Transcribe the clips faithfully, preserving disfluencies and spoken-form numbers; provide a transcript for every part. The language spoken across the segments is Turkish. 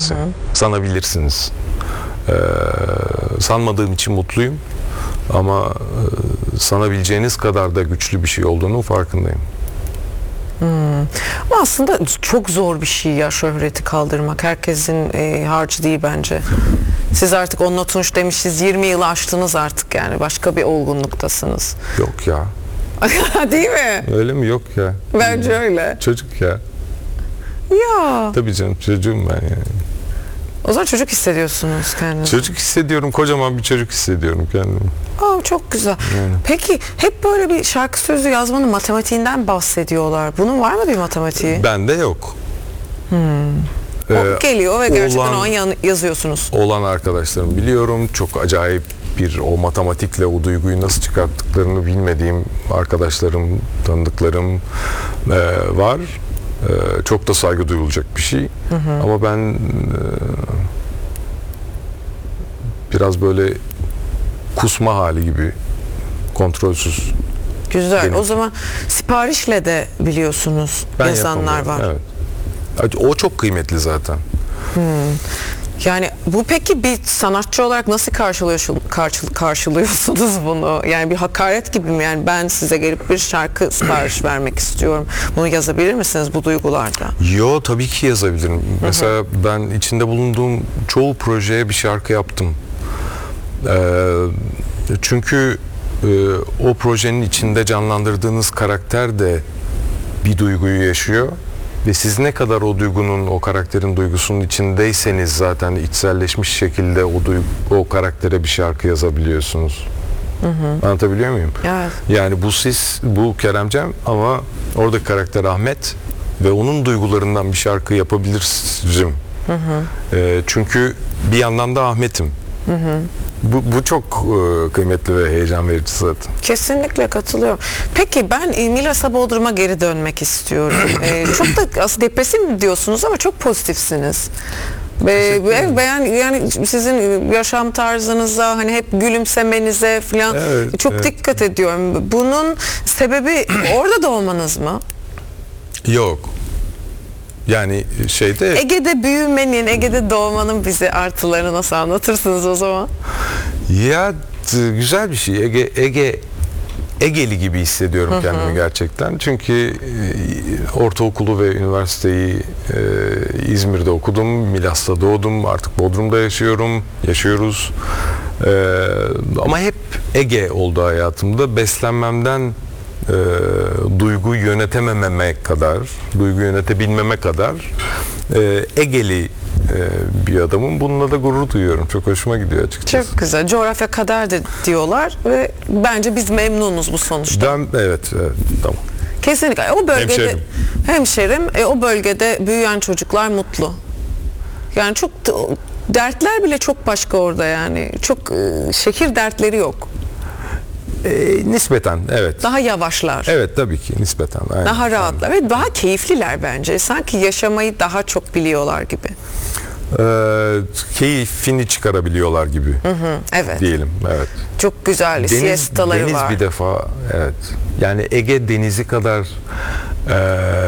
açıkçası. Hı hı. Sanabilirsiniz. Ee, sanmadığım için mutluyum. Ama e, sanabileceğiniz kadar da güçlü bir şey olduğunu farkındayım. Hmm. Ama aslında çok zor bir şey ya şöhreti kaldırmak. Herkesin e, harcı değil bence. Siz artık onunla Tunç demişiz, yirmi yılı aştınız artık yani. Başka bir olgunluktasınız. Yok ya. Değil mi? Öyle mi? Yok ya. Bence öyle. Çocuk ya. Ya. Tabii canım, çocuğum ben yani. O zaman çocuk hissediyorsunuz kendinizi. Çocuk hissediyorum, kocaman bir çocuk hissediyorum kendimi. Aa, çok güzel. Yani. Peki hep böyle bir şarkı sözü yazmanın matematiğinden bahsediyorlar. Bunun var mı bir matematiği? Bende yok. Hmm. Ee, o geliyor ve gerçekten olan, o an yazıyorsunuz. Olan arkadaşlarım biliyorum. Çok acayip bir o matematikle o duyguyu nasıl çıkarttıklarını bilmediğim arkadaşlarım, tanıdıklarım e, var. E, çok da saygı duyulacak bir şey. Hı hı. Ama ben e, biraz böyle kusma hali gibi, kontrolsüz. Güzel. Benim. O zaman siparişle de biliyorsunuz ben yazanlar var. Evet. O çok kıymetli zaten. Hmm. Yani bu peki bir sanatçı olarak nasıl karşılıyorsunuz, karşılıyorsunuz bunu? Yani bir hakaret gibi mi? Yani ben size gelip bir şarkı sipariş vermek istiyorum. Bunu yazabilir misiniz bu duygularda? Yo, tabii ki yazabilirim. Hı hı. Mesela ben içinde bulunduğum çoğu projeye bir şarkı yaptım. Ee, çünkü e, o projenin içinde canlandırdığınız karakter de bir duyguyu yaşıyor. Ve siz ne kadar o duygunun, o karakterin duygusunun içindeyseniz zaten içselleşmiş şekilde o duygu, o karaktere bir şarkı yazabiliyorsunuz. Hı hı. Anlatabiliyor muyum? Evet. Yani bu siz, bu Keremcem ama oradaki karakter Ahmet ve onun duygularından bir şarkı yapabilirim. Hı hı. E, çünkü bir yandan da Ahmet'im. Hı hı. Bu, bu çok e, kıymetli ve heyecan verici zaten. Kesinlikle katılıyorum. Peki ben e, Milas'a Bodrum'a geri dönmek istiyorum. e, çok da aslında depresif diyorsunuz ama çok pozitifsiniz. Be, be, beğen yani sizin yaşam tarzınıza, hani hep gülümsemenize falan evet, çok evet. dikkat ediyorum. Bunun sebebi orada da olmanız mı? Yok. Yani şeyde... Ege'de büyümenin, Ege'de doğmanın bize artılarını nasıl anlatırsınız o zaman? Ya güzel bir şey. Ege, Ege, Egeli gibi hissediyorum hı hı. kendimi gerçekten. Çünkü e, ortaokulu ve üniversiteyi e, İzmir'de okudum. Milas'ta doğdum. Artık Bodrum'da yaşıyorum. Yaşıyoruz. E, ama hep Ege oldu hayatımda. Beslenmemden E, duygu yönetemememe kadar, duygu yönetebilmeme kadar e, Egeli e, bir adamım. Bununla da gurur duyuyorum. Çok hoşuma gidiyor açıkçası. Çok güzel. Coğrafya kader de diyorlar ve bence biz memnunuz bu sonuçta. Ben, evet, evet, tamam. Kesinlikle. O bölgede hemşerim, hemşerim e, o bölgede büyüyen çocuklar mutlu. Yani çok dertler bile çok başka orada yani. Çok e, şehir dertleri yok. E, nispeten evet. Daha yavaşlar. Evet, tabii ki nispeten. Aynen. Daha rahatlar ve daha keyifliler bence. Sanki yaşamayı daha çok biliyorlar gibi. E, keyfini çıkarabiliyorlar gibi. Hı hı, evet. Diyelim. Evet. Çok güzel. Deniz, siestaları deniz var. Bir defa evet. Yani Ege denizi kadar e,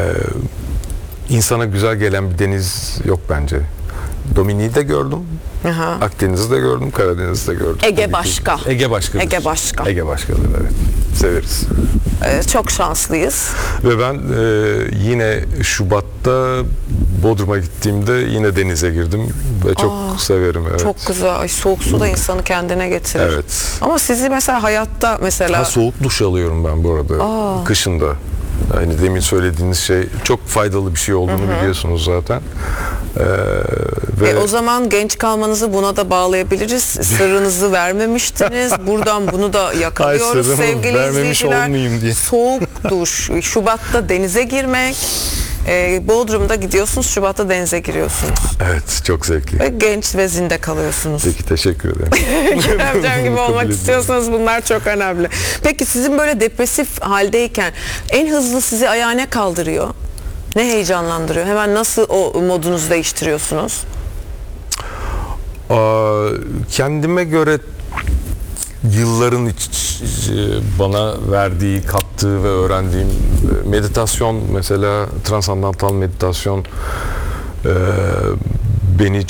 insana güzel gelen bir deniz yok bence. Dominik'i de gördüm. Aha. Akdeniz'i de gördüm, Karadeniz'i de gördüm. Ege başka. Ege başkadır. Ege başka. Ege başkadır, evet. Severiz. Ee, çok şanslıyız. Ve ben e, yine Şubat'ta Bodrum'a gittiğimde yine denize girdim ve çok Aa, severim. Evet. Çok güzel. Ay, soğuk su da insanı kendine getirir. Evet. Ama sizi mesela hayatta mesela... Ha, soğuk duş alıyorum ben bu arada. Aa. Kışında. Yani demin söylediğiniz şey çok faydalı bir şey olduğunu Hı-hı. biliyorsunuz zaten. Ee, ve e, o zaman genç kalmanızı buna da bağlayabiliriz. Sırrınızı vermemiştiniz. Buradan bunu da yakalıyoruz Ay, sevgili izleyiciler. Diye. Soğuk duş. Şubat'ta denize girmek. Ee, Bodrum'da gidiyorsunuz, Şubat'ta denize giriyorsunuz. Evet, çok zevkli. Ve genç ve zinde kalıyorsunuz. Peki, teşekkür ederim. Keremcem gibi olmak istiyorsanız bunlar çok önemli. Peki sizin böyle depresif haldeyken en hızlı sizi ayağa ne kaldırıyor? Ne heyecanlandırıyor? Hemen nasıl o modunuzu değiştiriyorsunuz? Aa, kendime göre yılların iç, bana verdiği, kattığı ve öğrendiğim meditasyon, mesela transandantal meditasyon e, beni